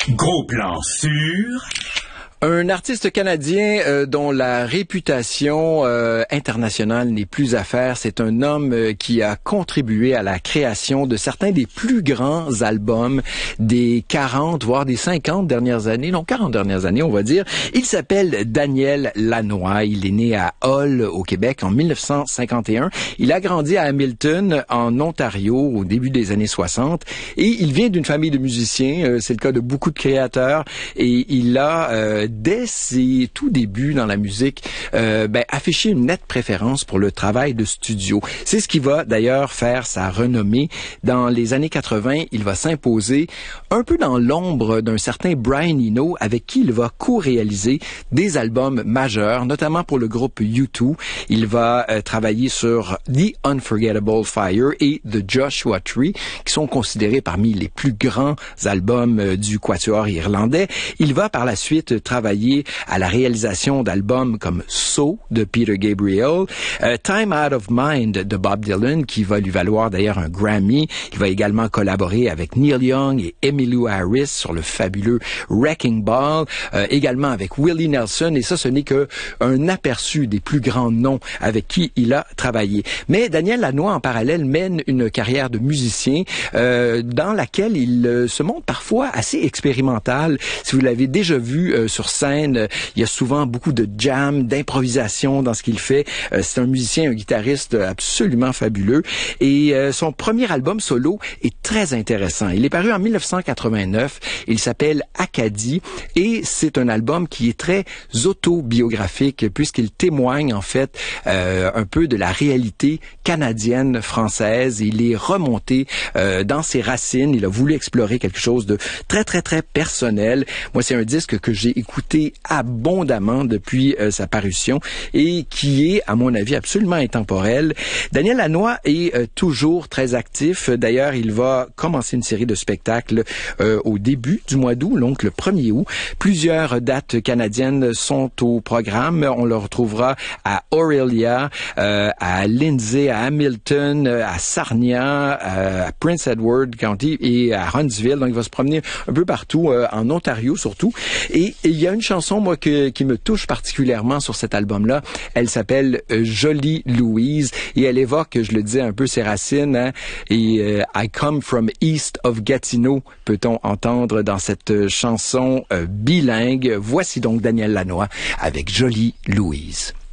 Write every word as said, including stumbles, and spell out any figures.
Gros plan sur... Un artiste canadien euh, dont la réputation euh, internationale n'est plus à faire. C'est un homme euh, qui a contribué à la création de certains des plus grands albums des quarante, voire des cinquante dernières années. Non, quarante dernières années, on va dire. Il s'appelle Daniel Lanois. Il est né à Hull, au Québec, en mille neuf cent cinquante et un. Il a grandi à Hamilton, en Ontario, au début des années soixante. Et il vient d'une famille de musiciens. Euh, c'est le cas de beaucoup de créateurs. Et il a... Euh, dès ses tout débuts dans la musique, euh, ben, affiché une nette préférence pour le travail de studio. C'est ce qui va d'ailleurs faire sa renommée. Dans les années quatre-vingts, il va s'imposer un peu dans l'ombre d'un certain Brian Eno, avec qui il va co-réaliser des albums majeurs, notamment pour le groupe U deux. Il va euh, travailler sur The Unforgettable Fire et The Joshua Tree, qui sont considérés parmi les plus grands albums euh, du quatuor irlandais. Il va par la suite travailler à la réalisation d'albums comme So de Peter Gabriel, euh, Time Out of Mind de Bob Dylan, qui va lui valoir d'ailleurs un Grammy. Il va également collaborer avec Neil Young et Emmylou Harris sur le fabuleux Wrecking Ball, euh, également avec Willie Nelson, et ça, ce n'est que un aperçu des plus grands noms avec qui il a travaillé. Mais Daniel Lanois, en parallèle, mène une carrière de musicien euh, dans laquelle il euh, se montre parfois assez expérimental. Si vous l'avez déjà vu euh, sur scène, il y a souvent beaucoup de jam, d'improvisation dans ce qu'il fait. Euh, c'est un musicien, un guitariste absolument fabuleux. Et euh, son premier album solo est très intéressant. Il est paru en mille neuf cent quatre-vingt-neuf. Il s'appelle Acadie et c'est un album qui est très autobiographique puisqu'il témoigne en fait euh, un peu de la réalité canadienne française. Il est remonté euh, dans ses racines. Il a voulu explorer quelque chose de très très très personnel. Moi, c'est un disque que j'ai écouté abondamment depuis euh, sa parution et qui est, à mon avis, absolument intemporel. Daniel Lanois est euh, toujours très actif. D'ailleurs, il va commencer une série de spectacles euh, au début du mois d'août, donc le premier août. Plusieurs dates canadiennes sont au programme. On le retrouvera à Orillia, euh, à Lindsay, à Hamilton, à Sarnia, à Prince Edward County et à Huntsville. Donc, il va se promener un peu partout, euh, en Ontario surtout. Et il y a une chanson, moi, que, qui me touche particulièrement sur cet album-là. Elle s'appelle euh, Jolie Louise et elle évoque, je le disais, un peu ses racines. Hein, et euh, I come from east of Gatineau, peut-on entendre dans cette chanson euh, bilingue. Voici donc Daniel Lanois avec Jolie Louise.